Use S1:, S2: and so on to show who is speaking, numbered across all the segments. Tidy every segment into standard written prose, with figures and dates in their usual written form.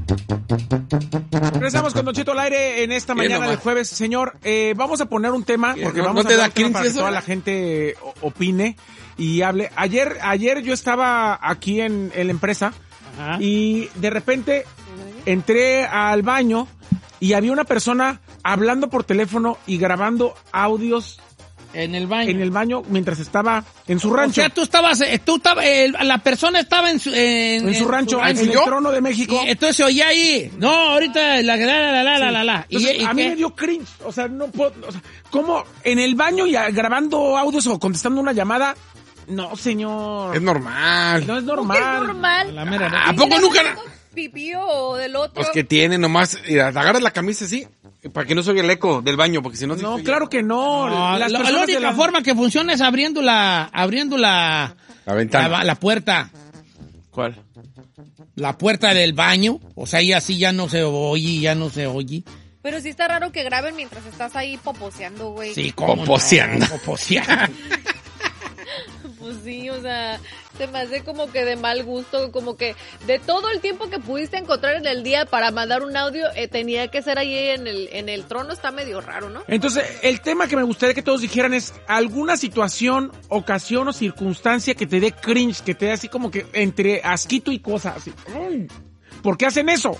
S1: Regresamos con Don Cheto al aire en esta mañana de jueves. Señor, vamos a poner un tema porque vamos
S2: ¿No te
S1: a
S2: da
S1: hablar para que
S2: eso?
S1: toda la gente opine y hable. Ayer yo estaba aquí en la empresa. Ajá. Y de repente entré al baño y había una persona hablando por teléfono y grabando audios
S3: en el baño.
S1: En el baño mientras estaba en su rancho.
S3: O sea, la persona estaba en su
S1: rancho, en el trono de México.
S3: Y entonces se oía ahí. No, ahorita la.
S1: Entonces, a mí me dio cringe. O sea, no puedo. O sea, ¿cómo en el baño y grabando audios o contestando una llamada? No, señor.
S2: Es normal.
S1: No es normal.
S4: Es normal.
S2: ¿A poco nunca?
S4: Pipío o del otro.
S2: Pues que tiene nomás, agarras la camisa así, para que no se oiga el eco del baño, porque si no...
S1: No, claro que no.
S3: La única forma que funciona es abriendo la
S2: ventana.
S3: La puerta.
S1: ¿Cuál?
S3: La puerta del baño. O sea, y así ya no se oye.
S4: Pero sí está raro que graben mientras estás ahí poposeando, güey.
S3: Sí, ¿cómo
S2: poposeando.
S3: No? Poposeando.
S4: Pues sí, o sea, se me hace como que de mal gusto, como que de todo el tiempo que pudiste encontrar en el día para mandar un audio, tenía que ser ahí en el trono, está medio raro, ¿no?
S1: Entonces, el tema que me gustaría que todos dijeran es alguna situación, ocasión o circunstancia que te dé cringe, que te dé así como que entre asquito y cosas, así. ¿Por qué hacen eso?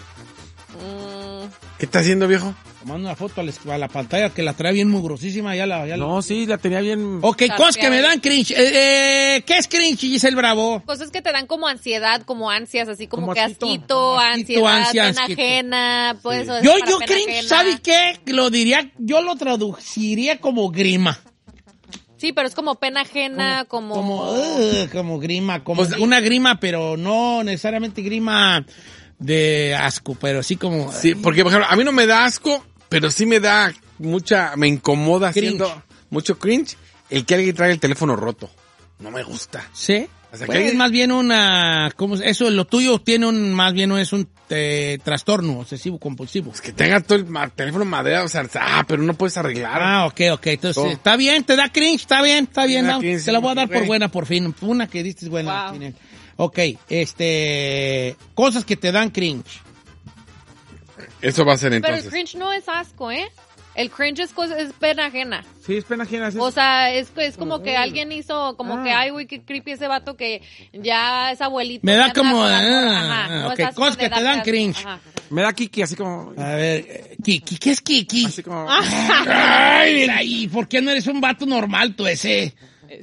S2: ¿Qué está haciendo, viejo?
S3: Tomando una foto a la pantalla que la trae bien mugrosísima.
S1: No, sí, la tenía bien...
S3: Ok, cosas que me dan cringe. ¿Qué es cringe, Giselle Bravo?
S4: Cosas que te dan como ansiedad, como ansias, así como que
S1: asquito,
S4: ansiedad, pena ajena. Pues,
S3: sí. Yo cringe, ¿sabe qué? Yo lo traduciría como grima.
S4: Sí, pero es como pena ajena,
S3: como grima, como pues, una grima, pero no necesariamente grima de asco, pero sí como...
S2: Sí, porque por ejemplo, a mí no me da asco, pero sí me da me incomoda haciendo mucho cringe el que alguien traiga el teléfono roto. No me gusta.
S3: ¿Sí? O sea, pues es más bien eso, lo tuyo tiene más bien es un trastorno obsesivo compulsivo.
S2: Es que tenga todo el teléfono madera, o sea, pero no puedes arreglar.
S3: Ok, entonces, está bien, te da cringe, está bien, no, te la voy a dar por buena, por fin. Una que diste es buena. Wow. Ok, cosas que te dan cringe.
S2: Eso va a ser entonces.
S4: Pero el cringe no es asco, ¿eh? El cringe es pena ajena.
S1: Sí, es pena ajena.
S4: O sea, es como que alguien hizo, como que, ay, güey, qué creepy ese vato que ya es abuelito.
S3: Me da como... ok, cosas que te dan cringe.
S4: Ajá.
S1: Me da kiki, así como...
S3: A ver, kiki, ¿qué es kiki?
S1: Así como...
S3: Ay, ¿por qué no eres un vato normal tú ese?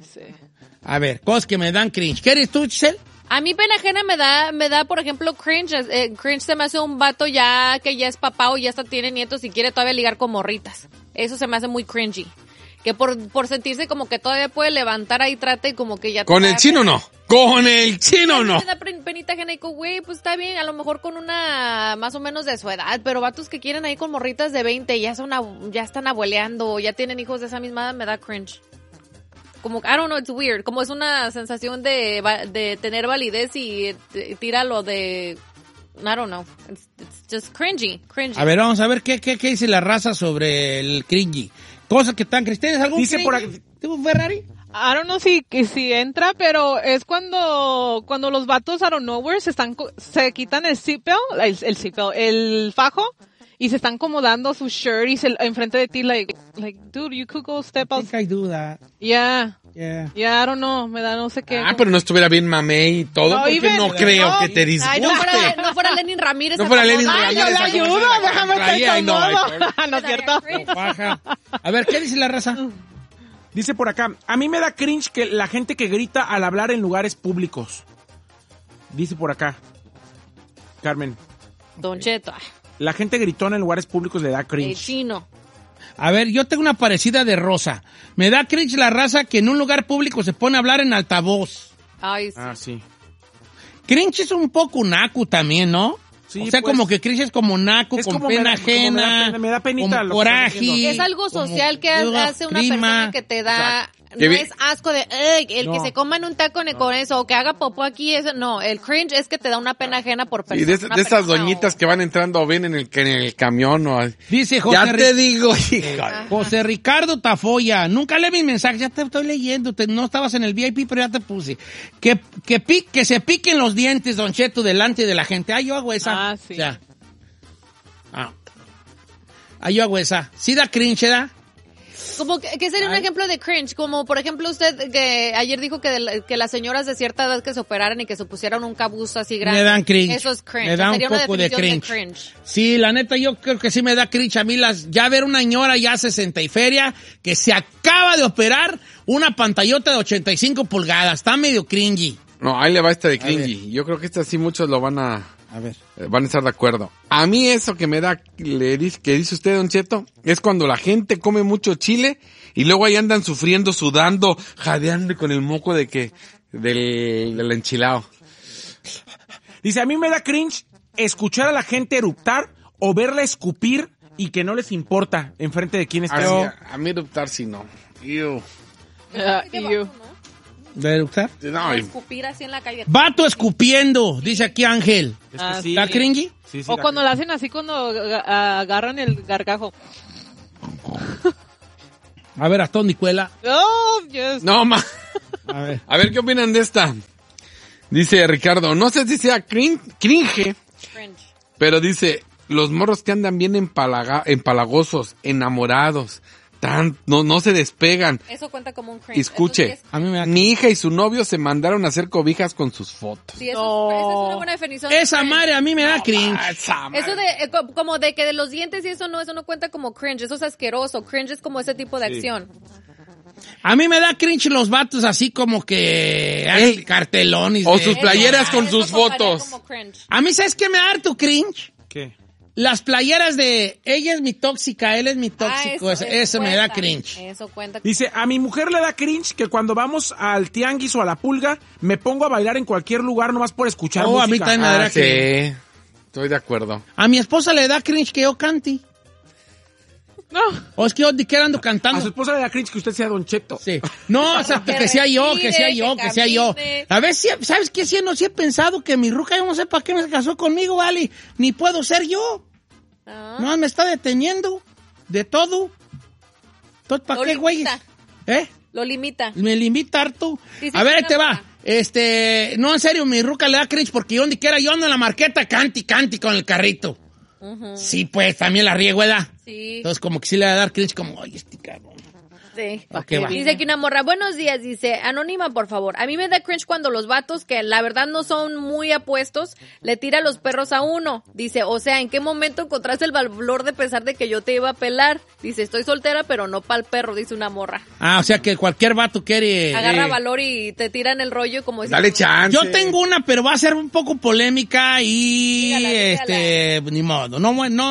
S3: A ver, cosas que me dan cringe. ¿Qué eres tú, Giselle?
S4: A mí pena ajena me da, por ejemplo, cringe. Cringe se me hace un vato que ya es papá o ya hasta tiene nietos y quiere todavía ligar con morritas. Eso se me hace muy cringy. Que por sentirse como que todavía puede levantar ahí, trata y como que ya...
S2: Con el chino no. Con el chino no.
S4: Me da penita ajena y digo, güey, pues está bien, a lo mejor con una más o menos de su edad, pero vatos que quieren ahí con morritas de 20 y ya están abueleando o ya tienen hijos de esa misma edad, me da cringe. Como, I don't know, it's weird. Como es una sensación de tener validez y tíralo de... I don't know. It's just cringy.
S3: A ver, vamos a ver qué dice la raza sobre el cringy. Cosas que están... ¿Tienes algún
S1: dice
S3: cringy?
S1: Por aquí...
S3: ¿Tú, Ferrari?
S5: I don't know si entra, pero es cuando los vatos out of nowhere se quitan el seatbelt, el fajo, y se están acomodando su shirt y enfrente de ti, like, dude, you could go step out.
S3: I think I do that.
S5: Yeah, I don't know, me da no sé qué.
S2: Pero no estuviera bien mamey y todo,
S5: No,
S2: porque no creo que te disguste.
S4: Ay, no fuera Lenin Ramírez.
S2: No fuera Lenin Ramírez.
S5: Yo le ayudo, déjame estar
S4: no
S5: es cierto.
S3: A ver, ¿qué dice la raza?
S1: Dice por acá, a mí me da cringe que la gente que grita al hablar en lugares públicos. Dice por acá, Carmen.
S4: Don Cheto.
S1: La gente gritona en lugares públicos le da cringe.
S4: El chino.
S3: A ver, yo tengo una parecida de Rosa. Me da cringe la raza que en un lugar público se pone a hablar en altavoz.
S4: Ay, sí.
S1: Ah, sí.
S3: Cringe es un poco naco también, ¿no?
S1: Sí,
S3: o sea,
S1: pues,
S3: como que cringe es como naco,
S1: es
S3: con
S1: como
S3: pena ajena,
S1: me da penita
S3: con coraje.
S4: Es algo social que hace una persona que te da no es asco de el que se coman un taco con eso o que haga popó aquí, eso no. El cringe es que te da una pena ajena por persona.
S2: Y de esas doñitas que van entrando o bien en el camión o...
S3: Dice José
S2: ya te digo,
S3: José Ricardo Tafoya, nunca leí mis mensajes, ya te estoy leyendo, no estabas en el VIP, pero ya te puse. Que se piquen los dientes, Don Cheto, delante de la gente. Yo hago esa.
S5: Sí.
S3: Ya. Yo hago esa. ¿Sí da cringe, da?
S4: Como ¿qué sería un ejemplo de cringe? Como, por ejemplo, usted que ayer dijo que las señoras de cierta edad que se operaran y que se pusieran un cabuzo así grande.
S3: Me dan cringe.
S4: Eso es cringe.
S3: Me da un
S4: sería
S3: poco
S4: una
S3: de cringe. Sí, la neta, yo creo que sí me da cringe a mí ya ver una señora ya 60 y feria que se acaba de operar una pantallota de 85 pulgadas. Está medio cringy.
S2: No, ahí le va esta de cringy. Yo creo que esta sí muchos lo van a estar de acuerdo. A mí eso que me da, que dice usted, Don Cheto, es cuando la gente come mucho chile y luego ahí andan sufriendo, sudando, jadeando con el moco del enchilado.
S1: Dice, a mí me da cringe escuchar a la gente eruptar o verla escupir y que no les importa enfrente de quién está.
S2: A mí eruptar sí no. Ew.
S3: ¿De eructar?
S2: No,
S4: escupir así en la calle.
S3: Vato escupiendo, dice aquí Ángel.
S1: Sí.
S3: ¿Está cringy?
S1: Sí,
S5: o cuando lo hacen así, cuando agarran el gargajo.
S3: A ver, Astón Nicuela.
S5: Oh, yes.
S2: no,
S3: A ver.
S2: ¿Qué opinan de esta? Dice Ricardo, no sé si sea cringe, pero dice, los morros que andan bien empalagosos, enamorados, no se despegan.
S4: Eso cuenta como un cringe.
S2: Escuche,
S3: A mí me da
S2: mi hija y su novio se mandaron a hacer cobijas con sus fotos.
S4: Sí, esa es una buena definición.
S3: Esa madre a mí me da cringe.
S4: Eso de, como de que de los dientes y eso no cuenta como cringe, eso es asqueroso. Cringe es como ese tipo de acción.
S3: A mí me da cringe los vatos así como que cartelones.
S2: O sus playeras con sus
S4: contaría
S2: fotos.
S4: como cringe.
S3: A mí, ¿sabes qué me da harto cringe?
S1: ¿Qué?
S3: Las playeras de ella es mi tóxica, él es mi tóxico. Eso me da cringe.
S4: Eso cuenta.
S1: Dice, a mi mujer le da cringe que cuando vamos al tianguis o a la pulga, me pongo a bailar en cualquier lugar nomás por escuchar música.
S3: A mí también me da cringe.
S2: Sí, estoy de acuerdo.
S3: A mi esposa le da cringe que yo cante.
S5: No.
S3: O es que yo que ando cantando.
S1: A su esposa le da cringe que usted sea Don Cheto.
S3: Sí. No, exacto, que sea yo. A ver, ¿sabes qué? Sí he pensado que mi ruca, yo no sé para qué no se casó conmigo, vale. Ni puedo ser yo. No, me está deteniendo de todo. Entonces, ¿para qué, güey?
S4: Lo limita.
S3: Me limita harto.
S4: Sí,
S3: a ver, ahí te va. No, en serio, mi ruca le da cringe porque yo donde quiera yo ando en la marqueta, canti con el carrito. Sí, pues, también la riego, ¿verdad?
S4: Sí.
S3: Entonces, como que sí le va a dar cringe, como, ay, este cabrón.
S4: Sí.
S3: Okay,
S4: Dice aquí una morra, buenos días, dice, anónima, por favor. A mí me da cringe cuando los vatos, que la verdad no son muy apuestos, le tira los perros a uno. Dice, o sea, ¿en qué momento encontraste el valor de pensar de que yo te iba a pelar? Dice, estoy soltera, pero no pa'l perro, dice una morra.
S3: O sea que cualquier vato quiere...
S4: Agarra valor y te tiran el rollo como...
S2: Dale chance.
S3: Yo tengo una, pero va a ser un poco polémica y...
S4: Dígala.
S3: Ni modo.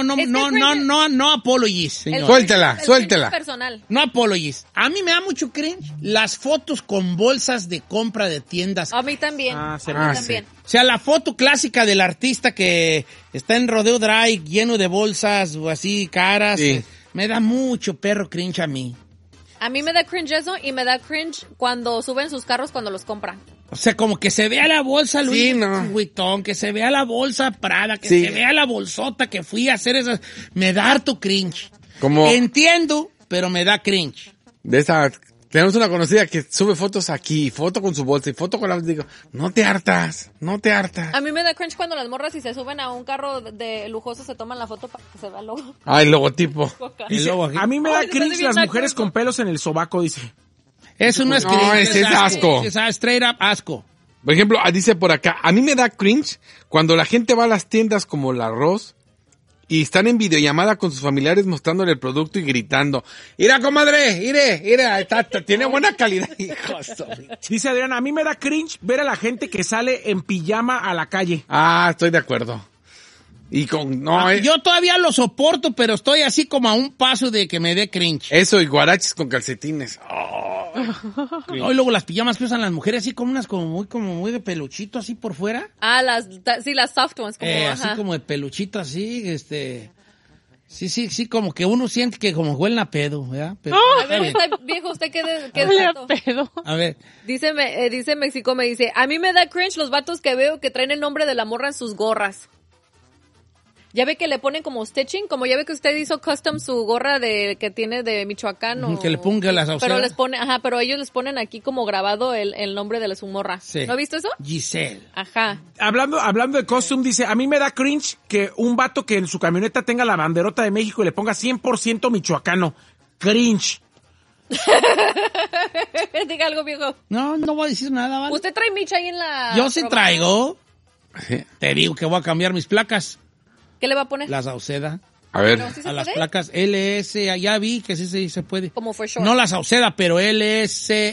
S3: No apologies, señor.
S2: Suéltela.
S4: Personal.
S3: No apologies. A mí me da mucho cringe las fotos con bolsas de compra de tiendas.
S4: A mí también.
S1: Sí.
S4: A mí también.
S3: O sea, la foto clásica del artista que está en Rodeo Drive lleno de bolsas o así caras.
S2: Sí.
S3: Me da mucho perro cringe a mí.
S4: A mí me da cringe eso y me da cringe cuando suben sus carros cuando los compran.
S3: O sea, como que se vea la bolsa Louis Vuitton, que se vea la bolsa Prada, que se vea la bolsota que fui a hacer esas. Me da harto cringe. Entiendo, pero me da cringe.
S2: De esa, tenemos una conocida que sube fotos aquí, foto con su bolsa y foto con la... Digo, no te hartas.
S4: A mí me da cringe cuando las morras, si se suben a un carro de lujoso, se toman la foto para que se vea el logo.
S2: El logotipo.
S1: Dice, a mí me da cringe las mujeres con pelos en el sobaco, dice.
S3: Eso no es cringe.
S2: No, ese es asco.
S3: Es straight up asco.
S2: Por ejemplo, dice por acá, a mí me da cringe cuando la gente va a las tiendas como la Ross y están en videollamada con sus familiares mostrándole el producto y gritando, ¡Ira, comadre! ¡Ire! Tiene buena calidad, hijo.
S1: Dice Adriana, a mí me da cringe ver a la gente que sale en pijama a la calle.
S2: Estoy de acuerdo. Y
S3: yo todavía lo soporto, pero estoy así como a un paso de que me dé cringe.
S2: Eso, y guaraches con calcetines.
S3: Y luego las pijamas que usan las mujeres así como unas como muy de peluchito así por fuera.
S4: Las soft ones. Como,
S3: así como de peluchito así, Sí, como que uno siente que como huele a pedo, ¿verdad? Pero,
S4: a ver, viejo, ¿usted qué es vato?
S5: Pedo.
S3: A ver.
S4: Dice México, me dice, a mí me da cringe los vatos que veo que traen el nombre de la morra en sus gorras. Ya ve que le ponen como stitching, como ya ve que usted hizo custom su gorra que tiene de Michoacán.
S3: Que le ponga las
S4: Pero pero ellos les ponen aquí como grabado el nombre de su morra.
S3: Sí.
S4: ¿No ha visto eso?
S3: Giselle.
S4: Ajá.
S1: Hablando de costume, dice, a mí me da cringe que un vato que en su camioneta tenga la banderota de México y le ponga 100% michoacano. Cringe.
S4: Diga algo, viejo.
S3: No voy a decir nada, ¿vale?
S4: ¿Usted trae micha ahí en la...
S3: Yo sí traigo. Te digo que voy a cambiar mis placas.
S4: ¿Qué le va a poner?
S3: La Sauceda.
S2: A ver.
S4: ¿Sí se
S3: A las
S4: puede?
S3: placas LS, ya vi que sí se puede.
S4: Como for sure.
S3: No la Sauceda, pero LSA,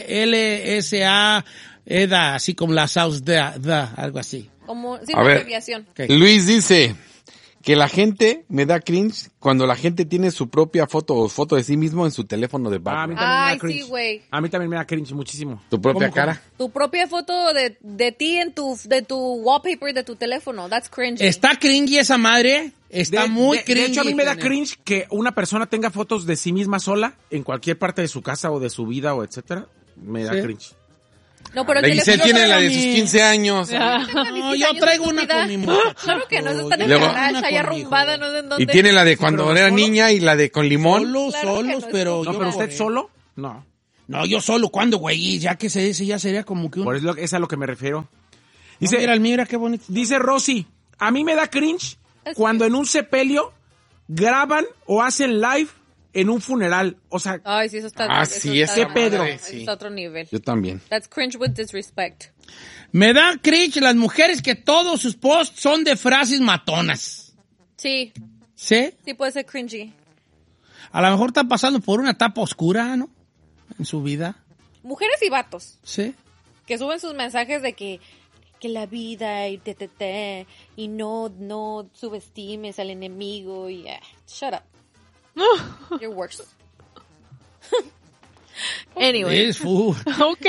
S3: EDA, así como la Sauceda, algo así.
S4: Como, sí,
S2: A
S4: una
S2: ver.
S4: abreviación.
S3: Okay.
S2: Luis dice que la gente me da cringe cuando la gente tiene su propia foto o foto de sí mismo en su teléfono de
S1: A mí
S2: background.
S1: también me da
S4: Ay,
S1: cringe.
S4: sí, güey.
S1: A mí también me da cringe muchísimo.
S2: Tu propia
S3: ¿Cómo?
S2: cara.
S4: Tu propia foto de ti de tu wallpaper de tu teléfono. That's cringy.
S3: Está cringy esa madre. Está muy cringy.
S1: De hecho, a mí me da
S3: tener.
S1: cringe que una persona tenga fotos de sí misma sola en cualquier parte de su casa o de su vida o etcétera. Me da
S3: Sí.
S1: cringe.
S4: No, pero el
S2: La Giselle
S4: teléfono...
S2: tiene la de
S3: mi-
S2: sus 15 años.
S3: No, yo traigo una con mi mujer.
S4: Claro que no, eso está en el
S2: Luego-
S4: garage, allá arrumbada, no sé en dónde.
S2: Y tiene la de cuando
S1: pero
S2: era
S1: solo.
S2: niña y la de con limón.
S3: Solos,
S4: Claro que no es
S3: pero
S1: No,
S3: yo
S1: pero
S3: por
S1: usted
S3: él.
S1: solo, no.
S3: No, yo solo, ¿cuándo, güey? Ya que se dice, ya sería como que un...
S1: Por eso es a lo que me refiero.
S3: Dice,
S1: Dice,
S3: mira qué bonito.
S1: dice Rosy, a mí me da cringe
S4: Es
S1: cuando en un sepelio graban o hacen live en un funeral. O sea,
S4: Ay, sí, eso está...
S2: Ah,
S4: eso
S2: sí,
S4: está-
S2: esa
S1: Pedro.
S2: madre,
S4: eso
S2: sí.
S4: está a otro nivel.
S2: Yo también.
S4: That's cringe with disrespect.
S3: Me da cringe las mujeres que todos sus posts son de frases matonas.
S4: Sí,
S3: ¿Sí?
S4: sí puede ser cringy.
S3: A lo mejor está pasando por una etapa oscura, ¿no? En su vida.
S4: Mujeres y vatos
S3: ¿Sí?
S4: que suben sus mensajes de que la vida y y no subestimes al enemigo y shut up. You're worse. Anyway.
S3: Es food.
S5: Ok.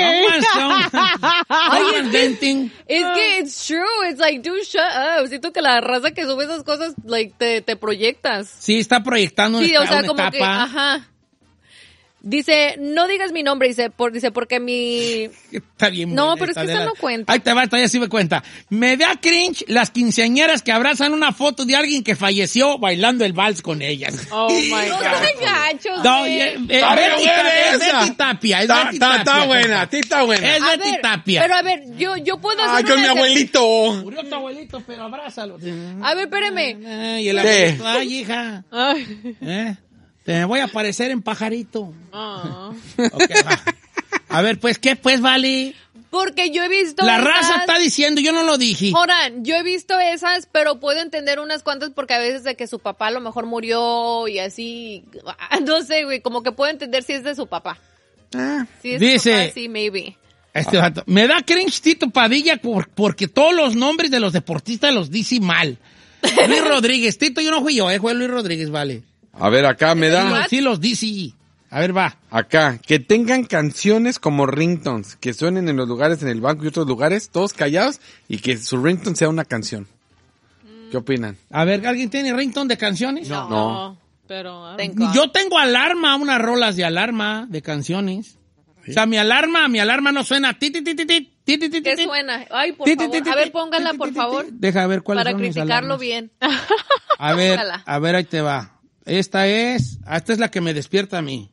S3: Denting.
S4: Es que it's true. It's like, dude, shut up. Siento que la raza que sube esas cosas, like, te proyectas.
S3: Sí, está proyectando
S4: Sí, o sea,
S3: una
S4: como
S3: etapa.
S4: que, ajá. Dice, no digas mi nombre, dice porque mi...
S3: Está bien.
S4: No,
S3: buena
S4: pero es
S3: esta
S4: que
S3: de
S4: esa
S3: la-
S4: no cuenta.
S3: Ahí te va, esta ya sí me cuenta. Me da cringe las quinceañeras que abrazan una foto de alguien que falleció bailando el vals con ellas.
S5: Oh my
S4: No
S5: God.
S4: sean gachos,
S3: No,
S4: güey.
S3: es Betty Tapia. Es Betty Tapia.
S2: Está buena, sí está buena.
S3: Es
S4: A
S3: Betty
S4: ver,
S3: Tapia.
S4: pero a ver, yo puedo hacer
S2: Ay, con mi
S4: una-
S2: abuelito.
S3: Murió tu abuelito, pero abrázalo.
S4: A ver, espérame.
S3: Y el abuelito, ay, hija.
S5: Ay.
S3: Te voy a aparecer en pajarito.
S5: Ah.
S3: Ok, va. A ver, pues, ¿qué pues, vale?
S4: Porque yo he visto
S3: La
S4: esas-
S3: raza está diciendo, yo no lo dije.
S4: Ahora, yo he visto esas, pero puedo entender unas cuantas porque a veces de que su papá a lo mejor murió y así, no sé, güey, como que puedo entender si es de su papá. Si es de
S3: Dice-
S4: su papá, sí, maybe.
S3: Este vato. Me da cringe Tito Padilla porque todos los nombres de los deportistas los dice mal. Luis Rodríguez. Tito, yo no fui yo, fue Luis Rodríguez, vale.
S2: A ver, acá me da.
S3: Sí los dice. A ver, va.
S2: Acá, que tengan canciones como ringtones, que suenen en los lugares, en el banco y otros lugares, todos callados, y que su ringtone sea una canción. ¿Qué opinan?
S3: A ver, ¿alguien tiene ringtone de canciones?
S2: No.
S5: Pero...
S4: Thank God.
S3: Yo tengo alarma, unas rolas de alarma de canciones. O sea, mi alarma no suena. Ti, ti, ti, ti, ti, ti, ti, ti,
S4: ¿Qué
S3: ti.
S4: suena? Ay, por
S3: Ti, ti,
S4: favor.
S3: ti, ti,
S4: A ver,
S3: ti,
S4: pónganla,
S3: ti,
S4: por
S3: ti, ti,
S4: favor.
S3: ti. Deja ver cuáles
S4: Para
S3: son mis
S4: criticarlo
S3: alarmas.
S4: bien.
S3: A
S4: Póngala.
S3: ver, ahí te va. Esta es la que me despierta a mí.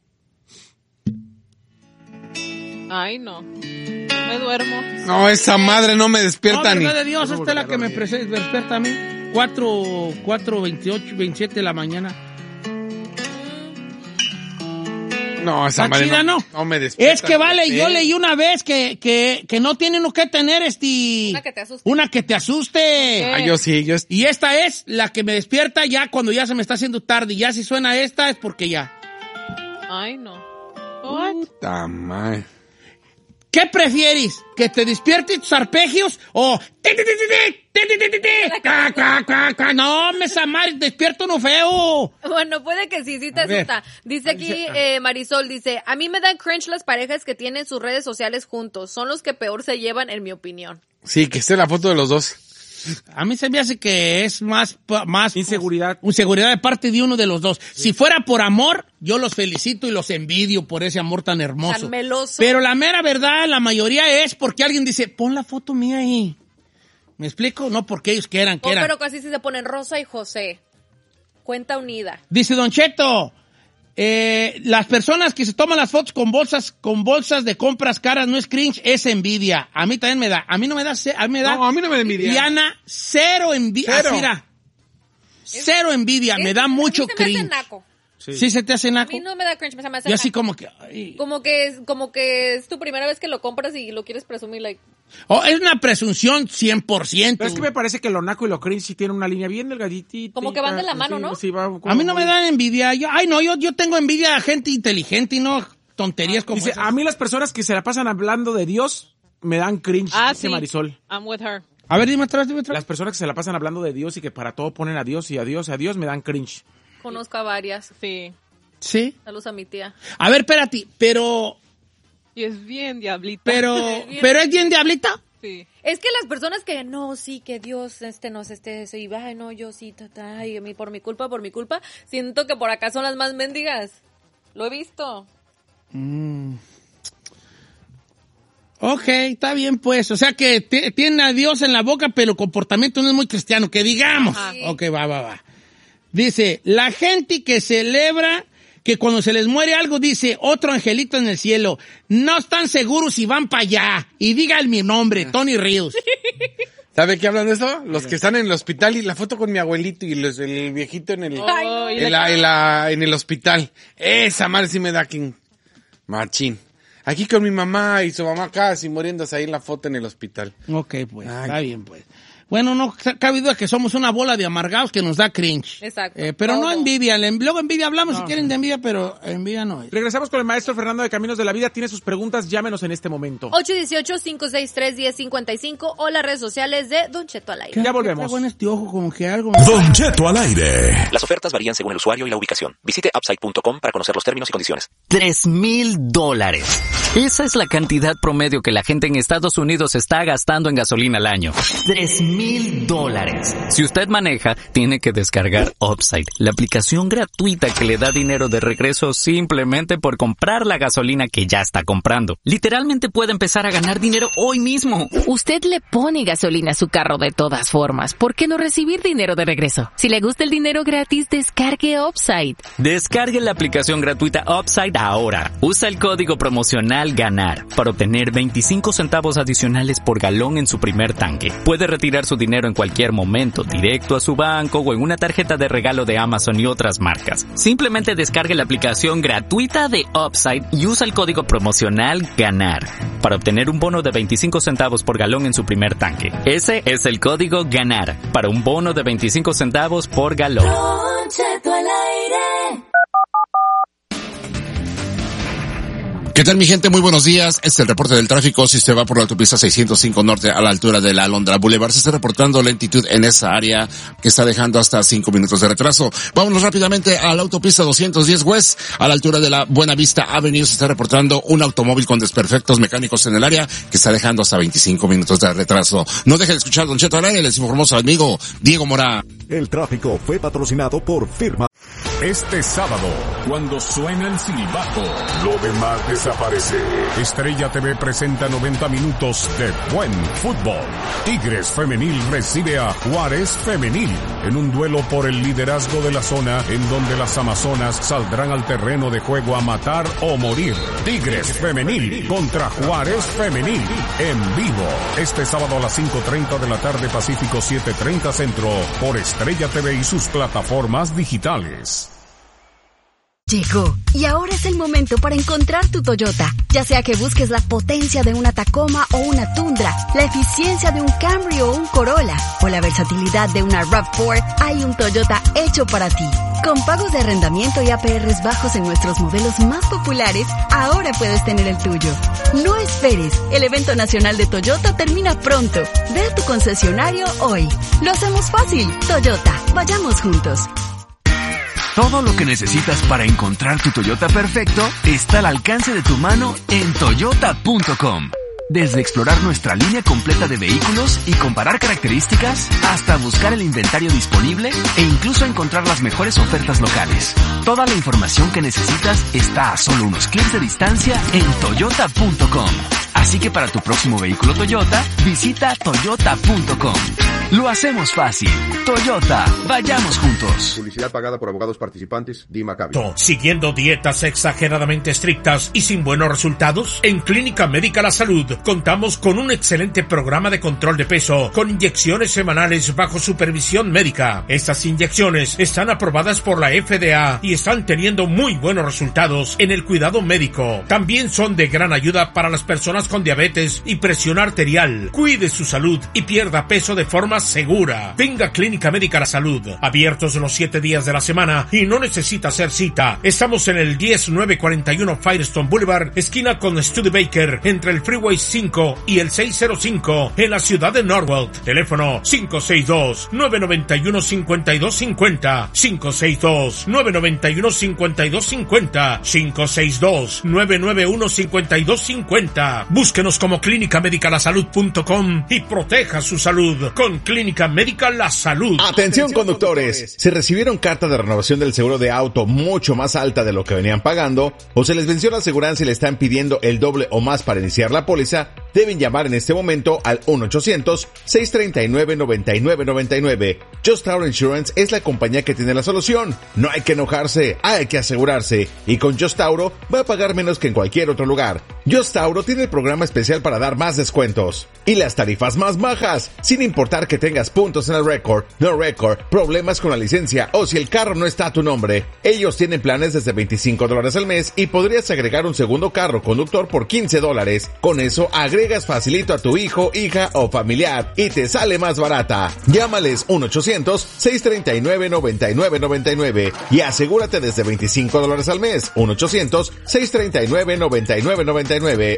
S5: Ay, no. Me duermo.
S2: No, esa madre no me despierta
S3: No,
S2: ni.
S3: verdad de Dios, esta es la que me despierta a mí. 27 de la mañana.
S2: No, esa
S3: ¿Está
S2: madre
S3: chida, no?
S2: no me despierta.
S3: Es que vale,
S2: ni.
S3: yo leí una vez que no tiene uno que tener
S4: Una que te asuste.
S3: una que te asuste.
S2: Ah, yo sí, yo.
S3: Y esta es la que me despierta ya cuando ya se me está haciendo tarde. Y ya si suena esta es porque ya.
S5: Ay, no. What?
S2: Puta madre.
S3: ¿Qué prefieres? ¿Que te despierten tus arpegios o... No, me madre, despierto uno feo.
S4: Bueno, puede que sí te
S3: A ver.
S4: asusta. Dice aquí Marisol, dice, a mí me dan cringe las parejas que tienen sus redes sociales juntos. Son los que peor se llevan, en mi opinión.
S2: Sí, que esté la foto de los dos.
S3: A mí se me hace que es más
S1: inseguridad.
S3: Inseguridad de parte de uno de los dos. Sí. Si fuera por amor, yo los felicito y los envidio por ese amor tan hermoso.
S4: Tan meloso.
S3: Pero la mera verdad, la mayoría es porque alguien dice, pon la foto mía ahí. ¿Me explico? No porque ellos quieran.
S4: Pero casi si se ponen Rosa y José. Cuenta unida.
S3: Dice Don Cheto, las personas que se toman las fotos con bolsas de compras caras no es cringe, es envidia. A mí también me da. A mí no me da.
S2: No, a mí no me da envidia.
S3: Diana, cero envidia. Cero envidia. Me da mucho cringe. Sí, se te hace naco.
S4: A mí no me da cringe, me hace
S3: yo así
S4: naco.
S3: como que... Ay.
S4: Como que es tu primera vez que lo compras y lo quieres presumir, like...
S3: Es una presunción 100%.
S1: Pero es que me parece que lo naco y lo cringe sí tienen una línea bien delgadita.
S4: Como que van de la mano, ¿no?
S1: Sí,
S3: a mí no me dan envidia. Yo tengo envidia a gente inteligente y no tonterías como
S1: dice,
S3: esas.
S1: a mí las personas que se la pasan hablando de Dios me dan cringe, dice
S5: sí.
S1: Marisol.
S5: I'm with her.
S3: A ver, dime atrás.
S1: Las personas que se la pasan hablando de Dios y que para todo ponen a Dios y a Dios me dan cringe.
S4: Conozco a varias.
S5: Sí.
S3: ¿Sí?
S4: Saludos a mi tía.
S3: A ver, espérate, pero...
S5: Y es bien diablita.
S3: ¿Pero es bien diablita?
S5: Sí.
S4: Es que las personas que, no, sí, que Dios, y ay, no, yo sí, y a mí por mi culpa, siento que por acá son las más mendigas. Lo he visto.
S3: Ok, está bien pues. O sea que tiene a Dios en la boca, pero el comportamiento no es muy cristiano, que digamos.
S4: Ajá.
S3: Ok, va. Dice, la gente que celebra que cuando se les muere algo, dice, otro angelito en el cielo, no están seguros si van para allá. Y digan mi nombre, Tony Ríos.
S2: ¿Sabe qué hablan de eso? Los que están en el hospital y la foto con mi abuelito y el viejito en el en el hospital. Esa madre sí me da machín. Aquí con mi mamá y su mamá casi muriéndose ahí en la foto en el hospital.
S3: Ok, pues, está bien, pues. Bueno, no cabe duda que somos una bola de amargados que nos da cringe.
S4: Exacto.
S3: Pero no envidia. Luego envidia hablamos si quieren de envidia, pero envidia no es.
S1: Regresamos con el maestro Fernando de Caminos de la Vida. Tiene sus preguntas, llámenos en este momento.
S4: 818-563-1055 o las redes sociales de Don Cheto al aire.
S1: Ya volvemos.
S3: Con este ojo como que algo...
S6: Don Cheto al aire.
S7: Las ofertas varían según el usuario y la ubicación. Visite Upside.com para conocer los términos y condiciones.
S8: $3,000. Esa es la cantidad promedio que la gente en Estados Unidos está gastando en gasolina al año. $3,000. Si usted maneja, tiene que descargar Upside, la aplicación gratuita que le da dinero de regreso simplemente por comprar la gasolina que ya está comprando. Literalmente puede empezar a ganar dinero hoy mismo.
S9: Usted le pone gasolina a su carro de todas formas. ¿Por qué no recibir dinero de regreso? Si le gusta el dinero gratis, descargue Upside.
S8: Descargue la aplicación gratuita Upside ahora. Usa el código promocional GANAR para obtener 25 centavos adicionales por galón en su primer tanque. Puede retirar su dinero en cualquier momento, directo a su banco o en una tarjeta de regalo de Amazon y otras marcas. Simplemente descargue la aplicación gratuita de Upside y usa el código promocional GANAR para obtener un bono de 25 centavos por galón en su primer tanque. Ese es el código GANAR para un bono de 25 centavos por galón.
S10: Don Cheto al aire.
S6: ¿Qué tal, mi gente? Muy buenos días. Este es el reporte del tráfico. Si usted va por la autopista 605 Norte a la altura de la Alondra Boulevard, se está reportando lentitud en esa área que está dejando hasta 5 minutos de retraso. Vámonos rápidamente a la autopista 210 West, a la altura de la Buena Vista Avenue. Se está reportando un automóvil con desperfectos mecánicos en el área que está dejando hasta 25 minutos de retraso. No deje de escuchar Don Cheto al aire. Les informó su amigo Diego Mora.
S11: El tráfico fue patrocinado por Firma.
S12: Este sábado, cuando suena el silbato,
S11: lo demás desaparece.
S12: Estrella TV presenta 90 minutos de buen fútbol. Tigres Femenil recibe a Juárez Femenil en un duelo por el liderazgo de la zona, en donde las amazonas saldrán al terreno de juego a matar o morir. Tigres Femenil contra Juárez Femenil en vivo. Este sábado a las 5:30 de la tarde, Pacífico 7:30 Centro, por Estrella TV y sus plataformas digitales.
S13: Llegó, y ahora es el momento para encontrar tu Toyota. Ya sea que busques la potencia de una Tacoma o una Tundra, la eficiencia de un Camry o un Corolla, o la versatilidad de una RAV4, hay un Toyota hecho para ti. Con pagos de arrendamiento y APRs bajos en nuestros modelos más populares, ahora puedes tener el tuyo. No esperes, el evento nacional de Toyota termina pronto. Ve a tu concesionario hoy. Lo hacemos fácil. Toyota, vayamos juntos.
S14: Todo lo que necesitas para encontrar tu Toyota perfecto está al alcance de tu mano en Toyota.com. Desde explorar nuestra línea completa de vehículos y comparar características, hasta buscar el inventario disponible e incluso encontrar las mejores ofertas locales. Toda la información que necesitas está a solo unos clics de distancia en toyota.com. Así que para tu próximo vehículo Toyota, visita toyota.com. Lo hacemos fácil. Toyota, vayamos juntos.
S15: Publicidad pagada por abogados participantes, Dima Cabi.
S16: ¿Siguiendo dietas exageradamente estrictas y sin buenos resultados? En Clínica Médica La Salud contamos con un excelente programa de control de peso con inyecciones semanales bajo supervisión médica. Estas inyecciones están aprobadas por la FDA y están teniendo muy buenos resultados en el cuidado médico. También son de gran ayuda para las personas con diabetes y presión arterial. Cuide su salud y pierda peso de forma segura. Venga a Clínica Médica La Salud. Abiertos los 7 días de la semana y no necesita hacer cita. Estamos en el 10941 Firestone Boulevard, esquina con Studebaker, entre el Freeway 5 y el 605, en la ciudad de Norwalk. Teléfono 562-991-5250, 562-991-5250, 562-991-5250. Búsquenos como clínicamedicalasalud.com y proteja su salud con Clínica Médica La Salud.
S17: Atención conductores, si recibieron carta de renovación del seguro de auto mucho más alta de lo que venían pagando, o se les venció la aseguranza y le están pidiendo el doble o más para iniciar la póliza, deben llamar en este momento al 1-800-639-9999. Just Tower Insurance es la compañía que tiene la solución. No hay que enojarse, hay que asegurarse. Y con Just Tauro va a pagar menos que en cualquier otro lugar. Just Tauro tiene el programa especial para dar más descuentos y las tarifas más bajas, sin importar que tengas puntos en el récord, no récord, problemas con la licencia o si el carro no está a tu nombre. Ellos tienen planes desde $25 al mes y podrías agregar un segundo carro conductor por $15. Con eso agregas facilito a tu hijo, hija o familiar y te sale más barata. Llámales 1-800-639-9999 y asegúrate desde $25 al mes. 1-800-639-9999.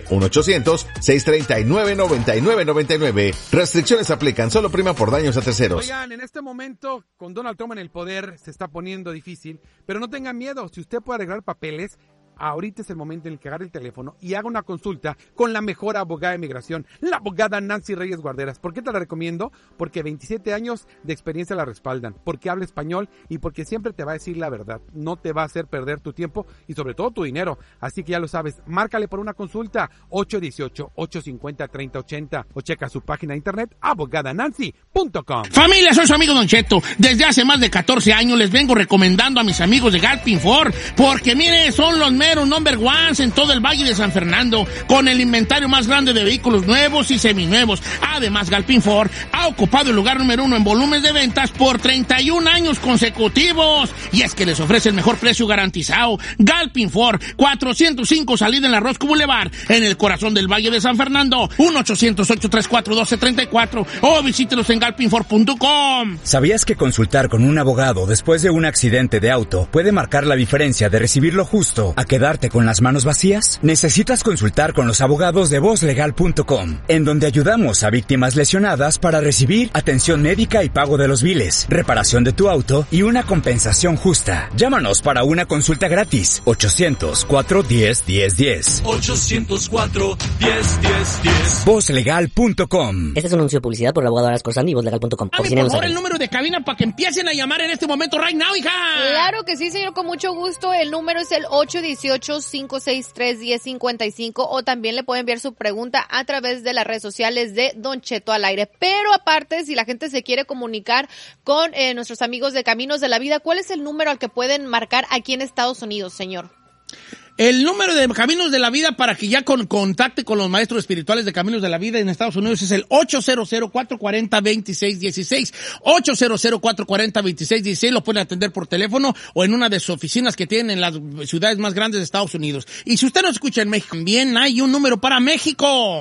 S17: 1-800-639-9999. Restricciones aplican, solo prima por daños a terceros.
S1: Oigan, en este momento, con Donald Trump en el poder, se está poniendo difícil, pero no tengan miedo, si usted puede arreglar papeles, ahorita es el momento en el que agarre el teléfono y haga una consulta con la mejor abogada de migración, la abogada Nancy Reyes Guarderas. ¿Por qué te la recomiendo? Porque 27 años de experiencia la respaldan, porque habla español y porque siempre te va a decir la verdad. No te va a hacer perder tu tiempo y sobre todo tu dinero. Así que ya lo sabes, márcale por una consulta 818-850-3080 o checa su página de internet abogadanancy.com.
S3: Familia, soy su amigo Don Cheto. Desde hace más de 14 años les vengo recomendando a mis amigos de Galpin Ford, porque miren, son los number ones en todo el Valle de San Fernando, con el inventario más grande de vehículos nuevos y seminuevos. Además, Galpin Ford ha ocupado el lugar número 1 en volúmenes de ventas por 31 años consecutivos. Y es que les ofrece el mejor precio garantizado. Galpin Ford, 405 salida en la Roscoe Boulevard, en el corazón del Valle de San Fernando. 1-800-834-1234 o visítelos en galpinford.com.
S18: ¿Sabías que consultar con un abogado después de un accidente de auto puede marcar la diferencia de recibir lo justo a quedarte con las manos vacías? Necesitas consultar con los abogados de vozlegal.com, en donde ayudamos a víctimas lesionadas para recibir atención médica y pago de los biles, reparación de tu auto y una compensación justa. Llámanos para una consulta gratis. 800-410-1010.
S14: 800-410-1010.
S18: Vozlegal.com.
S19: Este es un anuncio de publicidad por el abogado Arasco Sandy y vozlegal.com.
S3: Por favor, el número de cabina para que empiecen a llamar en este momento, right now, hija.
S4: Claro que sí, señor, con mucho gusto. El número es el 818-563-1055 o también le puede enviar su pregunta a través de las redes sociales de Don Cheto al Aire. Pero aparte, si la gente se quiere comunicar con nuestros amigos de Caminos de la Vida, ¿cuál es el número al que pueden marcar aquí en Estados Unidos, señor?
S3: El número de Caminos de la Vida para que ya contacte con los maestros espirituales de Caminos de la Vida en Estados Unidos es el 800-440-2616. 800-440-2616. Lo pueden atender por teléfono o en una de sus oficinas que tienen en las ciudades más grandes de Estados Unidos. Y si usted nos escucha en México, también hay un número para México.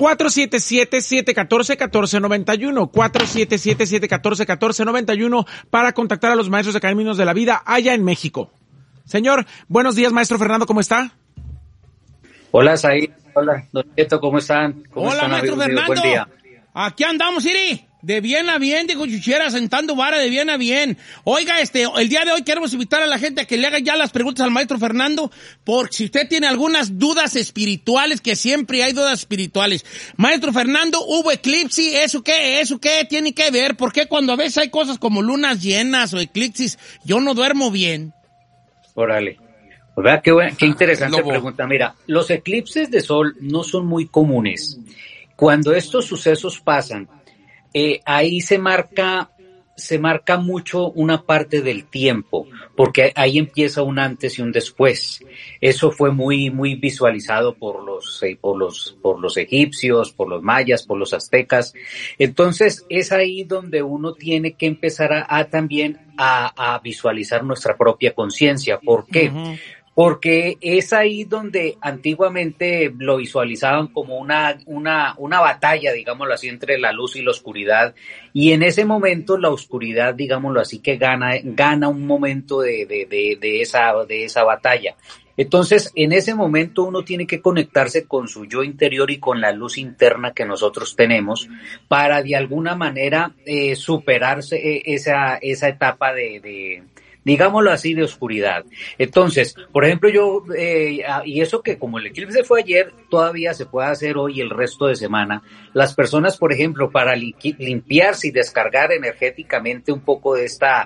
S1: 477-714-1491. 477-714-1491 para contactar a los maestros de Caminos de la Vida allá en México. Señor, buenos días, maestro Fernando, ¿cómo está?
S20: Hola, Said. Hola, Don Cheto, ¿cómo están? ¿Cómo
S3: Hola,
S20: están,
S3: maestro
S20: amigos?
S3: Fernando.
S20: Buen día.
S3: Aquí andamos, Siri. De bien a bien, dijo Chuchera, sentando vara de bien a bien. Oiga, el día de hoy queremos invitar a la gente a que le haga ya las preguntas al maestro Fernando, porque si usted tiene algunas dudas espirituales, que siempre hay dudas espirituales. Maestro Fernando, ¿hubo eclipse? ¿Eso qué tiene que ver? ¿Por qué cuando a veces hay cosas como lunas llenas o eclipses, yo no duermo bien?
S21: Órale. ¿Verdad? Qué interesante pregunta. Mira, los eclipses de sol no son muy comunes. Cuando estos sucesos pasan, ahí se marca mucho una parte del tiempo, porque ahí empieza un antes y un después. Eso fue muy visualizado por los egipcios, por los mayas, por los aztecas. Entonces es ahí donde uno tiene que empezar también a visualizar nuestra propia conciencia. ¿Por qué? Uh-huh. Porque es ahí donde antiguamente lo visualizaban como una batalla, digámoslo así, entre la luz y la oscuridad. Y en ese momento la oscuridad, digámoslo así, que gana un momento de esa batalla. Entonces, en ese momento uno tiene que conectarse con su yo interior y con la luz interna que nosotros tenemos para de alguna manera superarse esa etapa digámoslo así, de oscuridad. Entonces, por ejemplo, y eso que como el eclipse fue ayer, todavía se puede hacer hoy el resto de semana. Las personas, por ejemplo, para limpiarse y descargar energéticamente un poco de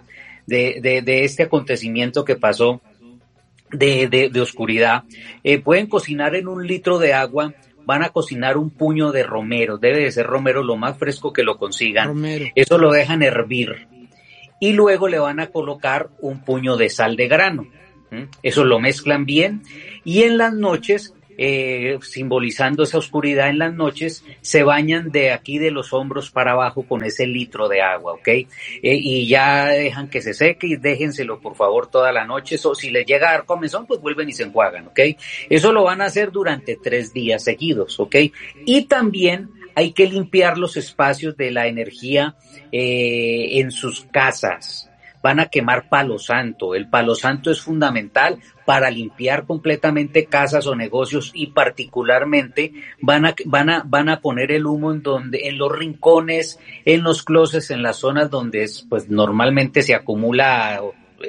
S21: este acontecimiento que pasó de oscuridad, pueden cocinar en 1 litro de agua. Van a cocinar un puño de romero. Debe de ser romero lo más fresco que lo consigan. Romero. Eso lo dejan hervir. Y luego le van a colocar un puño de sal de grano. Eso lo mezclan bien. Y en las noches, simbolizando esa oscuridad en las noches, se bañan de aquí de los hombros para abajo con ese litro de agua, ¿ok? Y ya dejan que se seque y déjenselo, por favor, toda la noche. O si les llega a dar comezón, pues vuelven y se enjuagan, ¿ok? Eso lo van a hacer durante 3 días seguidos, ¿ok? Y también hay que limpiar los espacios de la energía en sus casas. Van a quemar palo santo. El palo santo es fundamental para limpiar completamente casas o negocios y particularmente van a poner el humo en los rincones, en los closets, en las zonas donde pues normalmente se acumula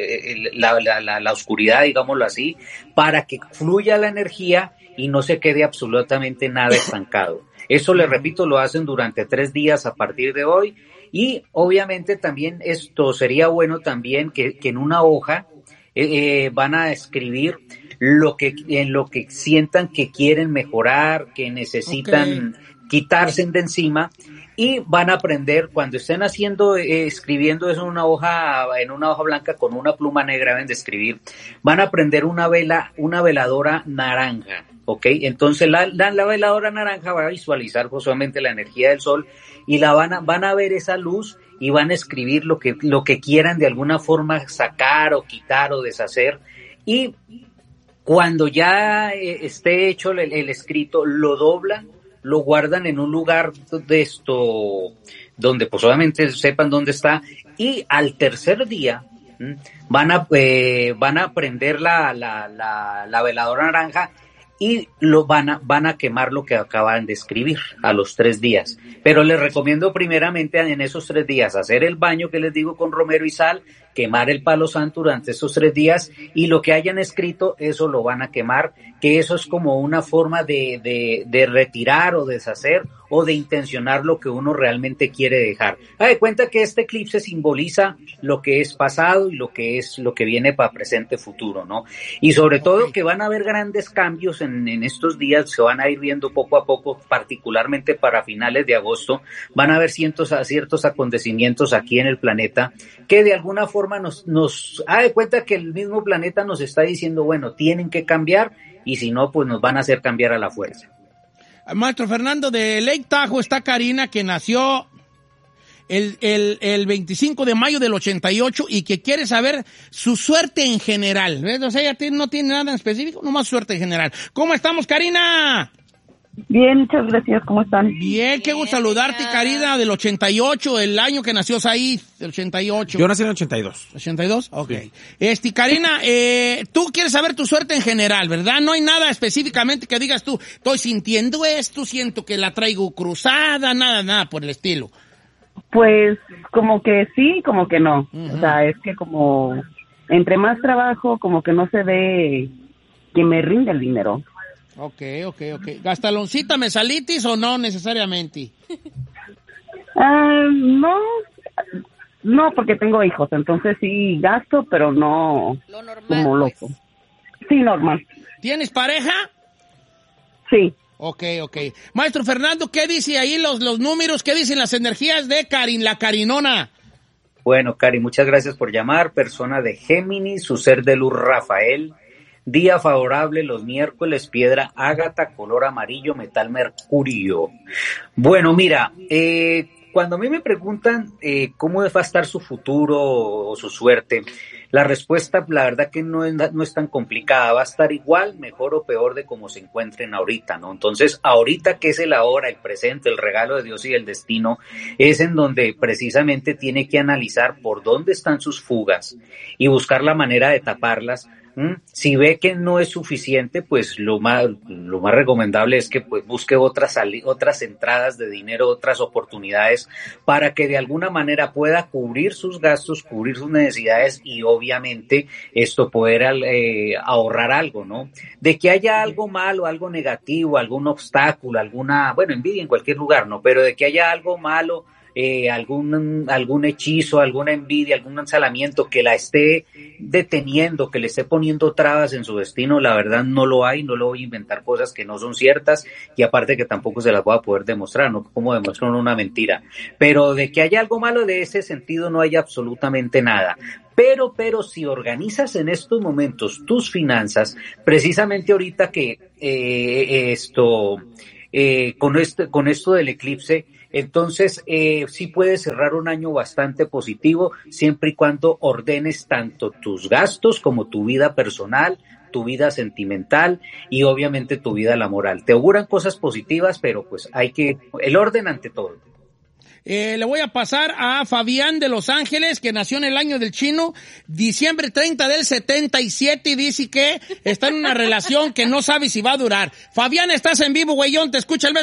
S21: la oscuridad, digámoslo así, para que fluya la energía y no se quede absolutamente nada estancado. Eso, les repito, lo hacen durante 3 días a partir de hoy. Y obviamente también esto sería bueno también que en una hoja van a escribir en lo que sientan que quieren mejorar, que necesitan quitarse de encima, y van a aprender cuando estén escribiendo eso en una hoja blanca con una pluma negra, deben de escribir, van a aprender una veladora naranja. ¿Ok? Entonces la veladora naranja va a visualizar solamente la energía del sol y van a ver esa luz y van a escribir lo que quieran de alguna forma sacar o quitar o deshacer. Y cuando ya esté hecho el escrito, lo doblan, lo guardan en un lugar donde pues obviamente sepan dónde está, y al tercer día van a prender la veladora naranja y van a quemar lo que acaban de escribir a los 3 días. Pero les recomiendo primeramente en esos 3 días hacer el baño que les digo con romero y sal, quemar el palo santo durante esos 3 días, y lo que hayan escrito, eso lo van a quemar, que eso es como una forma de retirar o deshacer o de intencionar lo que uno realmente quiere dejar. De cuenta que este eclipse simboliza lo que es pasado y lo que viene para presente, futuro, ¿no? Y sobre todo que van a haber grandes cambios en estos días, se van a ir viendo poco a poco, particularmente para finales de agosto, van a haber ciertos acontecimientos aquí en el planeta que de alguna forma nos da de cuenta que el mismo planeta nos está diciendo, bueno, tienen que cambiar, y si no, pues nos van a hacer cambiar a la fuerza.
S3: Maestro Fernando, de Lake Tahoe está Karina, que nació el 25 de mayo del 88 y que quiere saber su suerte en general. ¿Ves? O sea, ella no tiene nada en específico, nomás suerte en general. ¿Cómo estamos, Karina?
S22: Bien, muchas gracias. ¿Cómo están?
S3: Bien, qué gusto saludarte, Karina, del 88, el año que nació Said, del 88.
S1: Yo nací en el 82.
S3: ¿82? Ok. Sí. Karina, tú quieres saber tu suerte en general, ¿verdad? No hay nada específicamente que digas tú, estoy sintiendo esto, siento que la traigo cruzada, nada por el estilo.
S22: Pues como que sí, como que no. O sea, es que como entre más trabajo, como que no se ve que me rinde el dinero.
S3: Ok. ¿Gastaloncita mesalitis o no necesariamente?
S22: No, porque tengo hijos, entonces sí gasto, pero no
S4: lo normal,
S22: como loco.
S4: Pues.
S22: Sí, normal.
S3: ¿Tienes pareja?
S22: Sí.
S3: Ok. Maestro Fernando, ¿qué dice ahí los números? ¿Qué dicen las energías de Karin, la Karinona?
S21: Bueno, Cari, muchas gracias por llamar. Persona de Géminis, su ser de luz Rafael. Día favorable los miércoles, piedra ágata, color amarillo, metal mercurio. Bueno, mira, cuando a mí me preguntan cómo va a estar su futuro o su suerte, la respuesta, la verdad que no es tan complicada, va a estar igual, mejor o peor de cómo se encuentren ahorita, ¿no? Entonces, ahorita que es el ahora, el presente, el regalo de Dios y el destino, es en donde precisamente tiene que analizar por dónde están sus fugas y buscar la manera de taparlas. Si ve que no es suficiente, pues lo más recomendable es que pues busque otras entradas de dinero, otras oportunidades para que de alguna manera pueda cubrir sus gastos, cubrir sus necesidades y obviamente esto poder ahorrar algo, ¿no? De que haya algo malo, algo negativo, algún obstáculo, envidia en cualquier lugar, ¿no? Pero de que haya algo malo, algún hechizo, alguna envidia, algún ensalamiento que la esté deteniendo, que le esté poniendo trabas en su destino, la verdad no lo hay, no le voy a inventar cosas que no son ciertas y aparte que tampoco se las voy a poder demostrar, ¿no? Como demuestran una mentira, pero de que haya algo malo de ese sentido no hay absolutamente nada. Pero si organizas en estos momentos tus finanzas, precisamente ahorita que con esto del eclipse, entonces sí puedes cerrar un año bastante positivo siempre y cuando ordenes tanto tus gastos como tu vida personal, tu vida sentimental y obviamente tu vida laboral. Te auguran cosas positivas, pero pues el orden ante todo.
S3: Le voy a pasar a Fabián de Los Ángeles, que nació en el año del chino, diciembre 30 del 77, y dice que está en una relación que no sabe si va a durar. Fabián, estás en vivo, güeyón, te escucha el mes.